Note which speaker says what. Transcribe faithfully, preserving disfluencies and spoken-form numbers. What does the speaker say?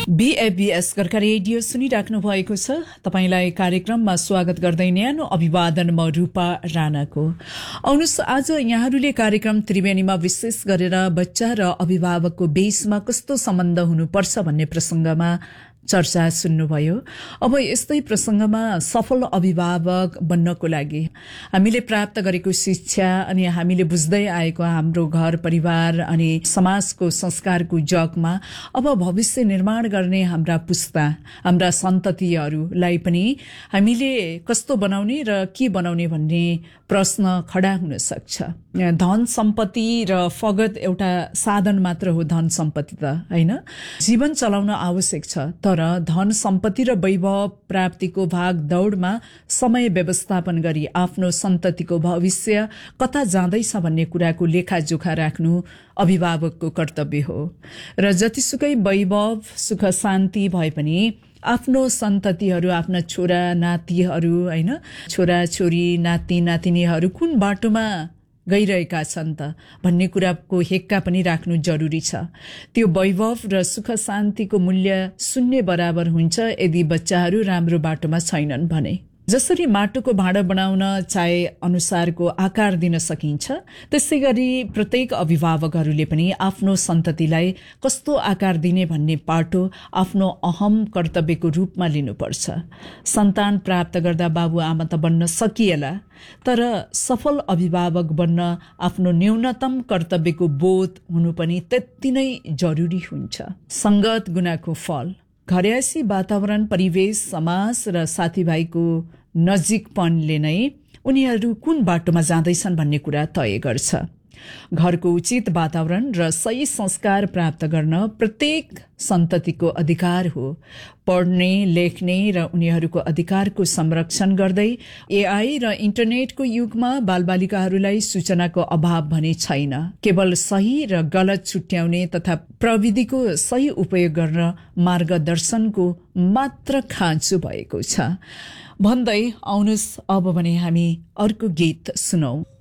Speaker 1: बीएबीएस गर्का radio सुनिराख्नु भएको छ। तपाईलाई कार्यक्रममा स्वागत गर्दै न्यानो अभिवादन म रूपा राणाको। आउनुस् आज यहाँहरूले कार्यक्रम त्रिवेणीमा विशेष गरेर बच्चा र अभिभावकको बीचमा कस्तो सम्बन्ध हुनुपर्छ भन्ने प्रसंगमा चर्चा सुन्नुभयो। अब यस्तै प्रसंगमा सफल अभिभावक बन्नको लागि हामीले प्राप्त गरेको शिक्षा अनि हामीले बुझ्दै आएको हाम्रो घर परिवार अनि समाजको संस्कारको जगमा अब भविष्य निर्माण गर्ने हाम्रा पुस्ता हाम्रा सन्ततिहरूलाई पनि हामीले कस्तो बनाउने र के बनाउने भन्ने प्रश्न खडा हुन सक्छ। धन सम्पत्ति र फगत एउटा साधन मात्र हो, धन सम्पत्ति त हैन, जीवन चलाउन आवश्यक छ। तर धन सम्पत्ति र वैभव प्राप्तिको भाग दौडमा समय व्यवस्थापन गरी आफ्नो सन्ततिको भविष्य कता जाँदैछ भन्ने कुराको लेखाजोखा राख्नु अभिभावकको कर्तव्य हो। र जतिसुकै वैभव सुख शान्ति भए पनि आफ्नो सन्ततिहरू आफ्ना छोरा नातिहरू हैन, छोरा छोरी नाति नातिनीहरू कुन बाटोमा गइरहेका छन् त भन्ने कुराको हेक्का पनि राख्नु जरुरी छ। त्यो वैभव र सुख शान्तिको मूल्य शून्य बराबर हुन्छ यदि बच्चाहरू राम्रो बाटोमा छैनन् भने। जसरी माटोको भाँडा बनाउन चाहे अनुसारको आकार दिन सकिन्छ, त्यसै गरी प्रत्येक अभिभावकहरूले पनि आफ्नो सन्ततिलाई कस्तो आकार दिने भन्ने पाटो आफ्नो अहम कर्तव्यको रूपमा लिनुपर्छ। सन्तान प्राप्त गर्दा बाबुआमा त बन्न सकिएला, तर सफल अभिभावक बन्न आफ्नो न्यूनतम कर्तव्यको बोध हुनु पनि त्यति नै जरुरी हुन्छ। संगत गुनाको फल। घरयासी वातावरण, परिवेश, समाज र साथीभाइको नजिकपनले नै उनीहरू कुन बाटोमा जाँदैछन् भन्ने कुरा तय गर्छ। घरको उचित वातावरण र सही संस्कार प्राप्त गर्न प्रत्येक सन्ततिको अधिकार हो। पढ्ने लेख्ने र उनीहरूको अधिकारको संरक्षण गर्दै एआई र इन्टरनेटको युगमा बालबालिकाहरूलाई सूचनाको अभाव भने छैन। केवल सही र गलत छुट्याउने तथा प्रविधिको सही उपयोग गर्न मार्गदर्शनको मात्र खाँचो भएको छ भन्दै आउनुस् अब भने हामी अर्को गीत सुनौ।